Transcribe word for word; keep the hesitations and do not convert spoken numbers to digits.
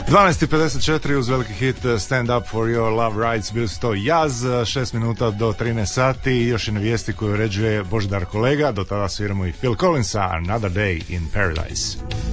dvanaest i pedeset četiri uz veliki hit Stand Up For Your Love Rights, bili su to Jaz, šest minuta do trinaest sati i još jedna vijesti koju uređuje Božidar Kolega. Do tada sviramo i Phil Collinsa, Another Day in Paradise.